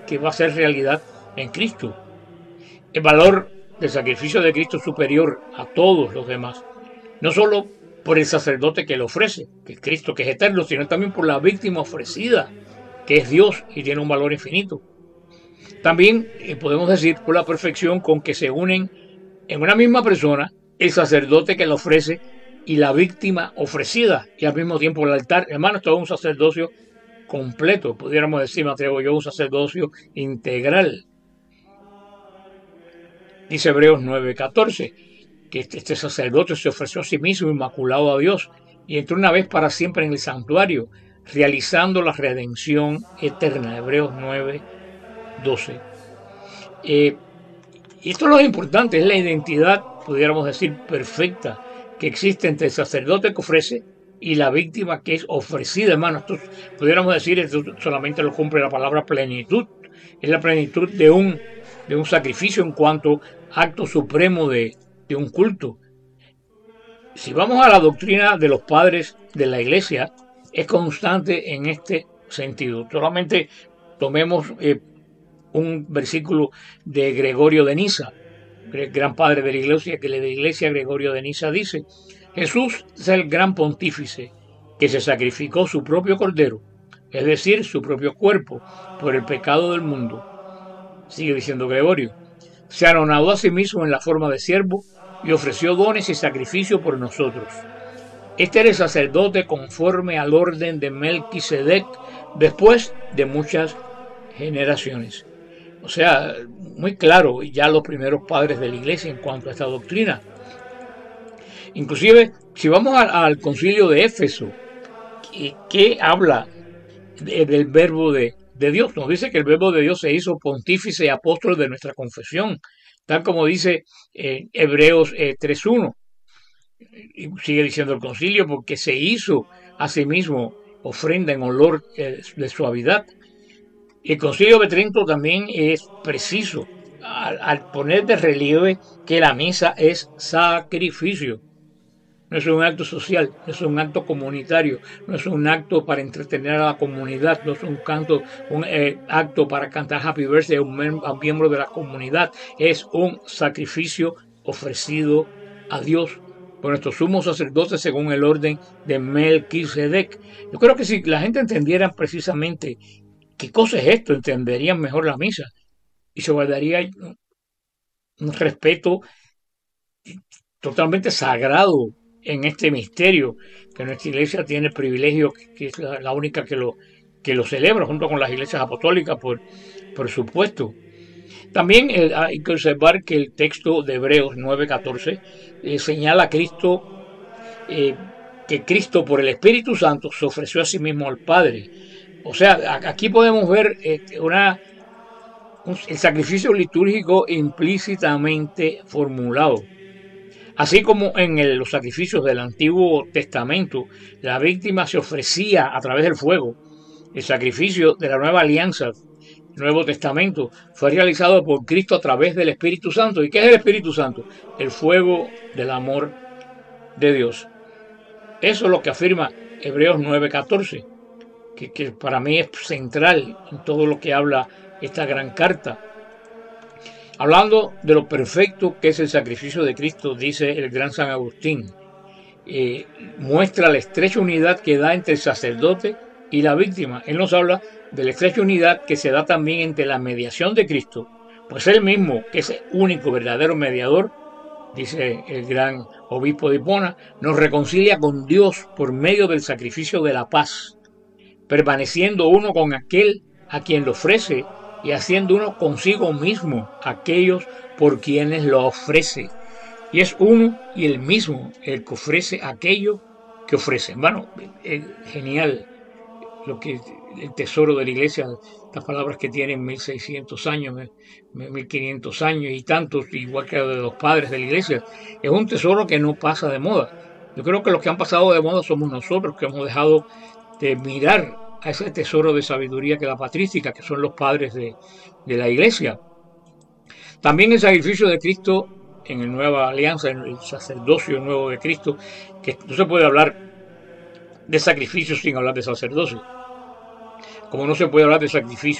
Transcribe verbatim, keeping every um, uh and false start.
que va a ser realidad en Cristo. El valor del sacrificio de Cristo es superior a todos los demás, no solo por el sacerdote que lo ofrece, que es Cristo, que es eterno, sino también por la víctima ofrecida, que es Dios y tiene un valor infinito. También eh, podemos decir por la perfección con que se unen en una misma persona el sacerdote que la ofrece y la víctima ofrecida, y al mismo tiempo el altar. Hermano, esto es un sacerdocio completo, pudiéramos decir, me atrevo yo, un sacerdocio integral. Dice Hebreos nueve catorce, que este, este sacerdote se ofreció a sí mismo inmaculado a Dios y entró una vez para siempre en el santuario, realizando la redención eterna. Hebreos nueve doce. Eh, y esto es lo importante, es la identidad, pudiéramos decir, perfecta que existe entre el sacerdote que ofrece y la víctima que es ofrecida, hermano. Esto pudiéramos decir, esto solamente lo cumple la palabra plenitud. Es la plenitud de un, de un sacrificio en cuanto acto supremo de, de un culto. Si vamos a la doctrina de los padres de la iglesia, es constante en este sentido. Solamente tomemos eh, un versículo de Gregorio de Niza, gran padre de la iglesia, que de la iglesia Gregorio de Niza dice: Jesús es el gran pontífice que se sacrificó su propio cordero, es decir, su propio cuerpo, por el pecado del mundo. Sigue diciendo Gregorio: se anonadó a sí mismo en la forma de siervo y ofreció dones y sacrificio por nosotros. Este era el sacerdote conforme al orden de Melquisedec después de muchas generaciones. O sea, muy claro ya los primeros padres de la iglesia en cuanto a esta doctrina. Inclusive, si vamos a, al concilio de Éfeso, ¿qué, qué habla de, del verbo de, de Dios? Nos dice que el verbo de Dios se hizo pontífice y apóstol de nuestra confesión, tal como dice eh, Hebreos eh, tres uno. Y sigue diciendo el concilio, porque se hizo a sí mismo ofrenda en olor eh, de suavidad. El Concilio de Trento también es preciso al, al poner de relieve que la misa es sacrificio. No es un acto social, no es un acto comunitario, no es un acto para entretener a la comunidad, no es un, canto, un eh, acto para cantar Happy Birthday a un, a un miembro de la comunidad. Es un sacrificio ofrecido a Dios por nuestro sumo sacerdote según el orden de Melquisedec. Yo creo que si la gente entendiera precisamente ¿qué cosa es esto? Entenderían mejor la misa y se guardaría un respeto totalmente sagrado en este misterio que nuestra iglesia tiene el privilegio, que es la, la única que lo, que lo celebra junto con las iglesias apostólicas, por, por supuesto. También eh, hay que observar que el texto de Hebreos nueve catorce eh, señala a Cristo, eh, que Cristo por el Espíritu Santo se ofreció a sí mismo al Padre. O sea, aquí podemos ver eh, una, un, el sacrificio litúrgico implícitamente formulado. Así como en el, los sacrificios del Antiguo Testamento, la víctima se ofrecía a través del fuego. El sacrificio de la Nueva Alianza, el Nuevo Testamento, fue realizado por Cristo a través del Espíritu Santo. ¿Y qué es el Espíritu Santo? El fuego del amor de Dios. Eso es lo que afirma Hebreos nueve catorce. Que, que para mí es central en todo lo que habla esta gran carta. Hablando de lo perfecto que es el sacrificio de Cristo, dice el gran San Agustín, eh, muestra la estrecha unidad que da entre el sacerdote y la víctima. Él nos habla de la estrecha unidad que se da también entre la mediación de Cristo, pues él mismo, que es el único verdadero mediador, dice el gran obispo de Hipona, nos reconcilia con Dios por medio del sacrificio de la paz, permaneciendo uno con aquel a quien lo ofrece y haciendo uno consigo mismo aquellos por quienes lo ofrece. Y es uno y el mismo el que ofrece aquello que ofrece. Bueno, es genial lo que el tesoro de la iglesia, estas palabras que tienen mil seiscientos años, mil quinientos años y tantos, igual que de los padres de la iglesia. Es un tesoro que no pasa de moda. Yo creo que los que han pasado de moda somos nosotros, que hemos dejado de mirar a ese tesoro de sabiduría que es la patrística, que son los padres de, de la iglesia. También el sacrificio de Cristo en la nueva alianza, en el sacerdocio nuevo de Cristo, que no se puede hablar de sacrificio sin hablar de sacerdocio. Como no se puede hablar de sacrificio